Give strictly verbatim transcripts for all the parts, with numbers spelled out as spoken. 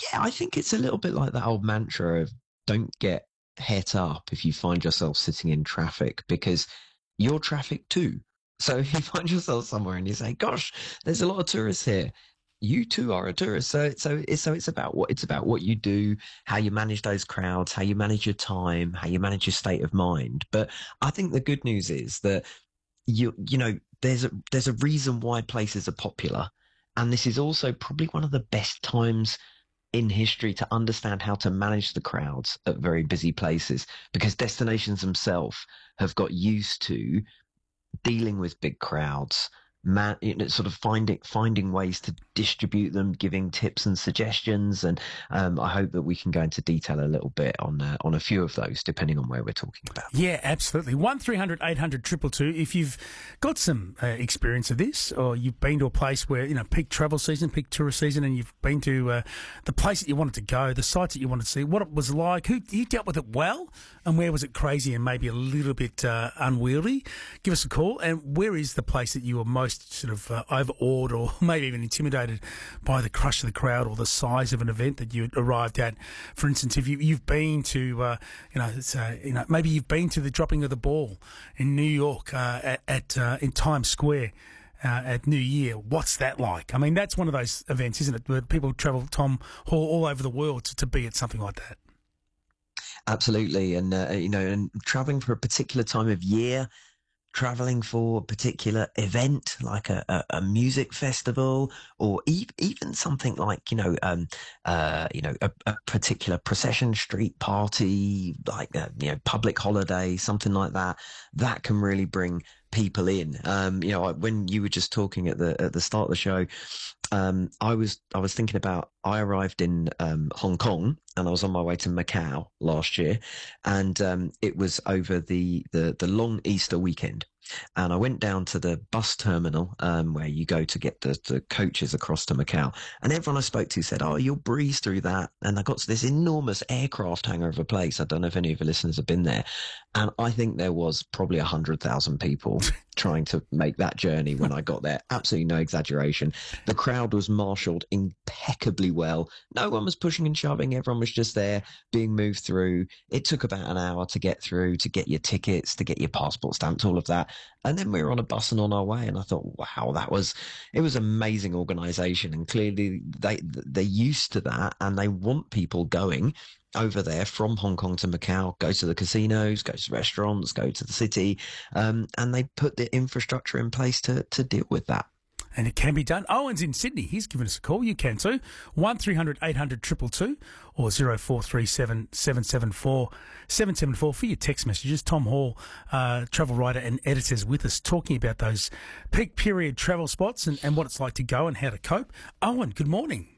Yeah, I think it's a little bit like that old mantra of don't get het up if you find yourself sitting in traffic because you're traffic too. So if you find yourself somewhere and you say, "Gosh, there's a lot of tourists here," you too are a tourist. So so it's so it's about what it's about what you do, how you manage those crowds, how you manage your time, how you manage your state of mind. But I think the good news is that you you know there's a there's a reason why places are popular, and this is also probably one of the best times in history to understand how to manage the crowds at very busy places because destinations themselves have got used to dealing with big crowds, man, you know, sort of finding finding ways to distribute them, giving tips and suggestions, and um, I hope that we can go into detail a little bit on uh, on a few of those, depending on where we're talking about. Yeah, absolutely. One three hundred eight hundred two two two. If you've got some uh, experience of this, or you've been to a place where you know peak travel season, peak tourist season, and you've been to uh, the place that you wanted to go, the sites that you wanted to see, what it was like, who you dealt with it well, and where was it crazy and maybe a little bit uh, unwieldy? Give us a call. And where is the place that you were most sort of uh, overawed or maybe even intimidated by the crush of the crowd or the size of an event that you arrived at? For instance, if you, you've been to, uh, you know, it's, uh, you know, maybe you've been to the dropping of the ball in New York uh, at, at uh, in Times Square. Uh, at New Year, what's that like? I mean, that's one of those events, isn't it, where people travel, Tom Hall, all over the world to, to be at something like that. Absolutely, and uh, you know, and traveling for a particular time of year, traveling for a particular event like a, a, a music festival, or e- even something like you know, um, uh, you know, a, a particular procession street party, like a, you know, public holiday, something like that. That can really bring people in. Um, you know, when you were just talking at the at the start of the show, um, I was I was thinking about I arrived in um, Hong Kong and I was on my way to Macau last year, and um, it was over the, the the long Easter weekend. And I went down to the bus terminal um, where you go to get the, the coaches across to Macau. And everyone I spoke to said, "Oh, you'll breeze through that." And I got to this enormous aircraft hangar of a place. I don't know if any of your listeners have been there. And I think there was probably one hundred thousand people trying to make that journey when I got there. Absolutely no exaggeration. The crowd was marshalled impeccably well. No one was pushing and shoving. Everyone was just there being moved through. It took about an hour to get through, to get your tickets, to get your passport stamped, all of that. And then we were on a bus and on our way. And I thought, wow, that was, it was amazing organization. And clearly they, they're used to that and they want people going over there from Hong Kong to Macau, go to the casinos, go to restaurants, go to the city. Um, and they put the infrastructure in place to, to deal with that. And it can be done. Owen's in Sydney. He's given us a call. You can too. one three hundred eight hundred two two two or zero four three seven seven seven four seven seven four for your text messages. Tom Hall, uh, travel writer and editor, is with us talking about those peak period travel spots and, and what it's like to go and how to cope. Owen, good morning.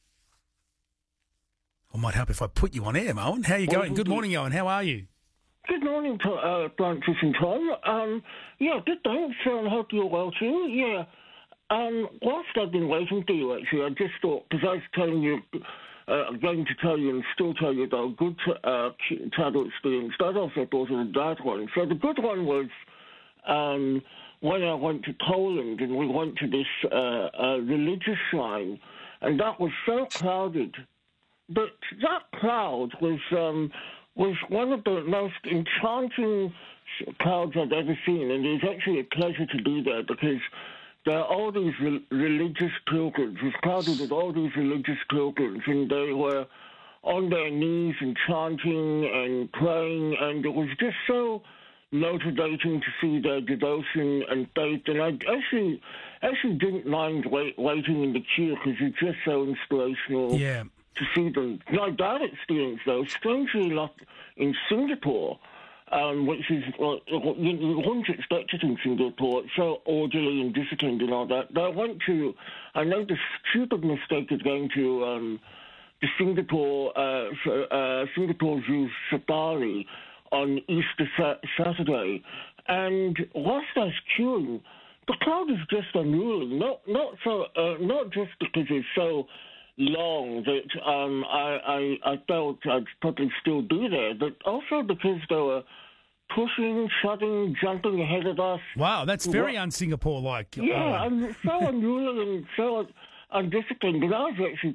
It might help if I put you on air, Owen. How are you well, going? Good morning, Owen. How are you? Good morning, uh, Francis and Tom. Um, yeah, good, thanks. I um, hope you're well too. Yeah. Um, whilst I've been waiting for you, actually, I just thought, because I was telling you, uh, I'm going to tell you and still tell you about a good uh, travel experience. That also thought of a bad one. So the good one was um, when I went to Poland and we went to this uh, uh, religious shrine, and that was so crowded. But that crowd was um, was one of the most enchanting crowds I've ever seen, and it was actually a pleasure to be there because there are all these re- religious pilgrims. It was crowded with all these religious pilgrims, and they were on their knees and chanting and praying, and it was just so motivating to see their devotion and faith. And I actually actually didn't mind wait, waiting in the queue because it's just so inspirational. Yeah. To see them. Like that experience, though, strangely enough, in Singapore, um, which is, well, you, you wouldn't expect it in Singapore, it's so orderly and disciplined and all that. But I went to, I made the stupid mistake of going to um, the Singapore, uh, uh, Singapore Zoo Safari on Easter sa- Saturday. And whilst I was queuing, the crowd is just unruly. Not, not, so, uh, not just because it's so long that um, I, I, I felt I'd probably still be there, but also because they were pushing, shoving, jumping ahead of us. Wow, that's very un-Singapore-like. Yeah, uh, I'm so unruly and so undisciplined, but I was actually